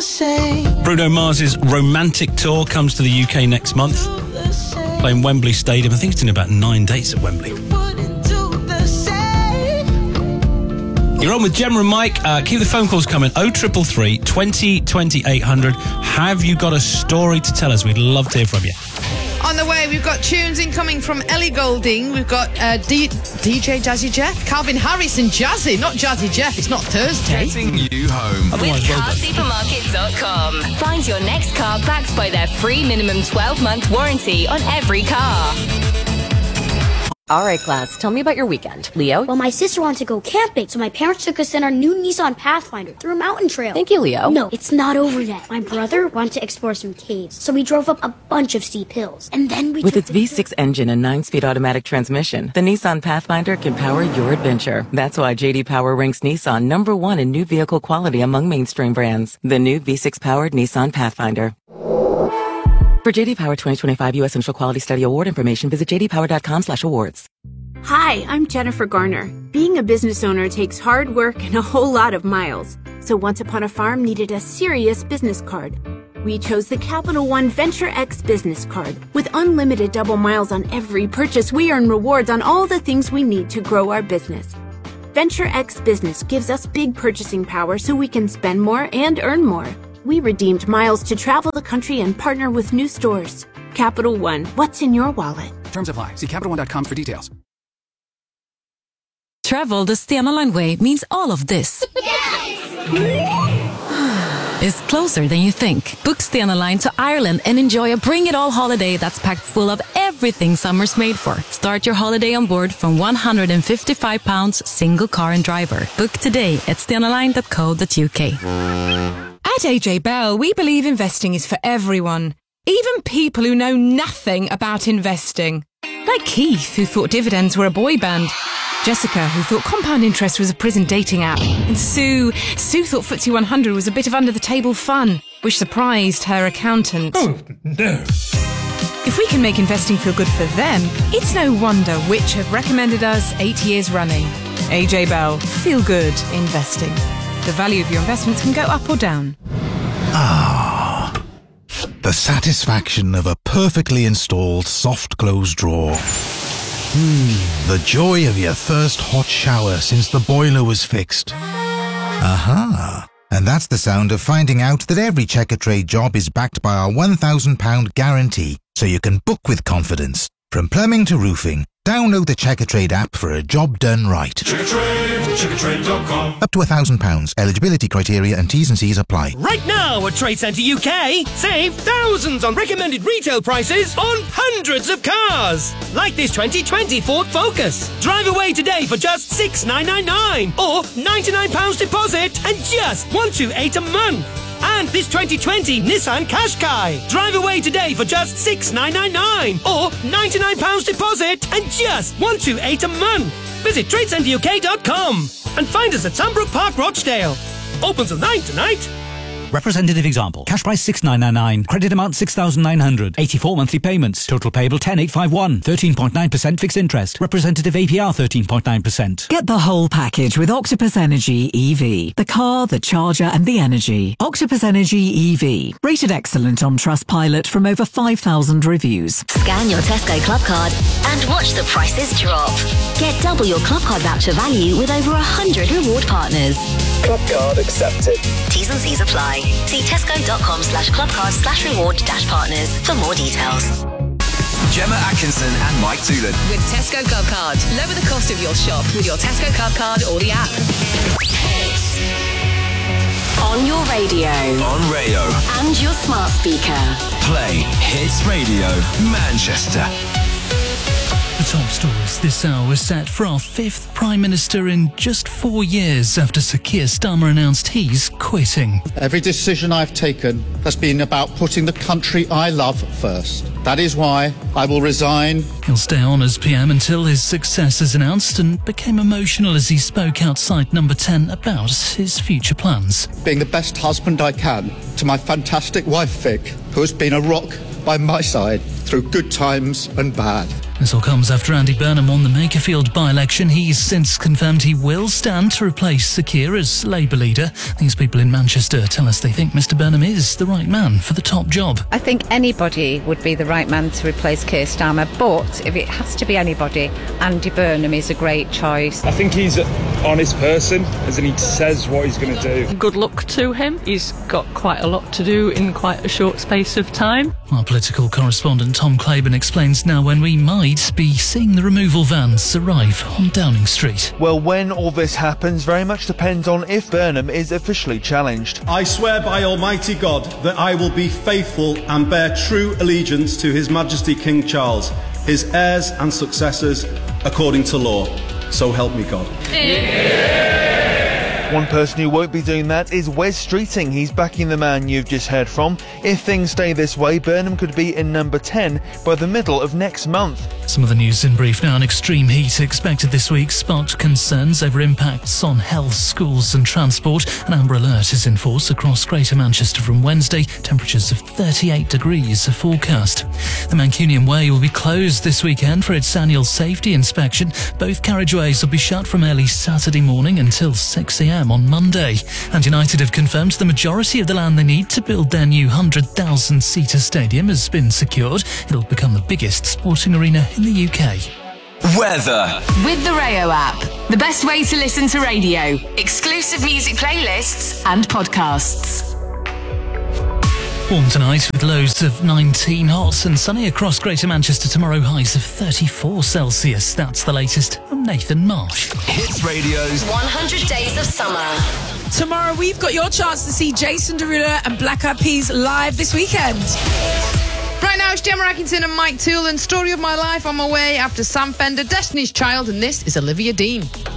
Bruno Mars's Romantic Tour comes to the UK next month. Playing Wembley Stadium. I think it's in about 9 dates at Wembley. You're on with Gemma and Mike. Keep the phone calls coming. 0333 20 20 800. Have you got a story to tell us? We'd love to hear from you. On the way, we've got tunes incoming from Ellie Goulding. We've got DJ Jazzy Jeff, Calvin Harris and Jazzy, not Jazzy Jeff. It's not Thursday. Getting you home. With carsupermarket.com. Find your next car backed by their free minimum 12-month warranty on every car. All right, class, tell me about your weekend. Leo? Well, my sister wanted to go camping, so my parents took us in our new Nissan Pathfinder through a mountain trail. Thank you, Leo. No, it's not over yet. My brother wanted to explore some caves, so we drove up a bunch of steep hills. And then we With its V6 engine and 9-speed automatic transmission, the Nissan Pathfinder can power your adventure. That's why J.D. Power ranks Nissan #1 in new vehicle quality among mainstream brands. The new V6-powered Nissan Pathfinder. For J.D. Power 2025 U.S. Initial Quality Study Award information, visit jdpower.com/awards. Hi, I'm Jennifer Garner. Being a business owner takes hard work and a whole lot of miles. So Once Upon a Farm needed a serious business card. We chose the Capital One Venture X business card. With unlimited double miles on every purchase, we earn rewards on all the things we need to grow our business. Venture X Business gives us big purchasing power so we can spend more and earn more. We redeemed miles to travel the country and partner with new stores. Capital One, what's in your wallet? Terms apply. See CapitalOne.com for details. Travel the Stena Line way means all of this. Is closer than you think. Book Stena Line to Ireland and enjoy a bring it all holiday that's packed full of everything summer's made for. Start your holiday on board from £155 single car and driver. Book today at stenaline.co.uk. At AJ Bell, we believe investing is for everyone, even people who know nothing about investing. Like Keith, who thought dividends were a boy band. Jessica, who thought compound interest was a prison dating app. And Sue thought FTSE 100 was a bit of under-the-table fun, which surprised her accountant. Oh, no. If we can make investing feel good for them, it's no wonder which have recommended us 8 years running. AJ Bell, feel good investing. The value of your investments can go up or down. Ah, the satisfaction of a perfectly installed soft close drawer. The joy of your first hot shower since the boiler was fixed. Aha! And that's the sound of finding out that every Checkatrade job is backed by our £1,000 guarantee, so you can book with confidence. From plumbing to roofing, download the Checkatrade app for a job done right. Checkatrade.com. Up to £1,000. Eligibility criteria and T's and C's apply. Right now at Trade Centre UK, save thousands on recommended retail prices on hundreds of cars. Like this 2020 Ford Focus. Drive away today for just $6,999 or £99 deposit and just $128 a month. And this 2020 Nissan Qashqai. Drive away today for just $6,999 or £99 deposit and just $128 a month. Visit TradeCenterUK.com and find us at Sandbrook Park, Rochdale. Open till 9 tonight. Representative example. Cash price $6,999. Credit amount $6,900. 84 monthly payments. Total payable $10,851. 13.9% fixed interest. Representative APR 13.9%. Get the whole package with Octopus Energy EV. The car, the charger and the energy. Octopus Energy EV. Rated excellent on Trustpilot from over 5,000 reviews. Scan your Tesco Club Card and watch the prices drop. Get double your Club Card voucher value with over 100 reward partners. Club Card accepted. T's and C's apply. See tesco.com/clubcard/reward-partners for more details. Gemma Atkinson and Mike Toolan. With Tesco Club Card. Lower the cost of your shop with your Tesco Club Card or the app. On your radio. On Rayo. And your smart speaker. Play Hits Radio Manchester. The top stories this hour was set for our fifth Prime Minister in just 4 years after Sir Keir Starmer announced he's quitting. Every decision I've taken has been about putting the country I love first. That is why I will resign. He'll stay on as PM until his success is announced and became emotional as he spoke outside Number 10 about his future plans. Being the best husband I can to my fantastic wife Vic, who has been a rock by my side through through good times and bad. This all comes after Andy Burnham won the Makerfield by-election. He's since confirmed he will stand to replace Sir Keir as Labour leader. These people in Manchester tell us they think Mr Burnham is the right man for the top job. I think anybody would be the right man to replace Keir Starmer, but if it has to be anybody, Andy Burnham is a great choice. I think he's an honest person, as in he says what he's going to do. Good luck to him. He's got quite a lot to do in quite a short space of time. Our political correspondent Tom Claiborne explains now when we might be seeing the removal vans arrive on Downing Street. Well, when all this happens very much depends on if Burnham is officially challenged. I swear by Almighty God that I will be faithful and bear true allegiance to His Majesty King Charles, his heirs and successors, according to law. So help me God. One person who won't be doing that is Wes Streeting. He's backing the man you've just heard from. If things stay this way, Burnham could be in number 10 by the middle of next month. Some of the news in brief now. An extreme heat expected this week sparked concerns over impacts on health, schools and transport. An amber alert is in force across Greater Manchester from Wednesday. Temperatures of 38 degrees are forecast. The Mancunian Way will be closed this weekend for its annual safety inspection. Both carriageways will be shut from early Saturday morning until 6 a.m. on Monday. And United have confirmed the majority of the land they need to build their new 100,000-seater stadium has been secured. It'll become the biggest sporting arena in the UK. Weather. With the Rayo app, the best way to listen to radio, exclusive music playlists and podcasts. Warm tonight with lows of 19, hot and sunny across Greater Manchester tomorrow, highs of 34 Celsius. That's the latest from Nathan Marsh. Hits Radio's 100 Days of Summer. Tomorrow we've got your chance to see Jason Derulo and Black Eyed Peas live this weekend. Right now it's Gemma Atkinson and Mike Toole and Story of My Life on my way after Sam Fender, Destiny's Child, and this is Olivia Dean.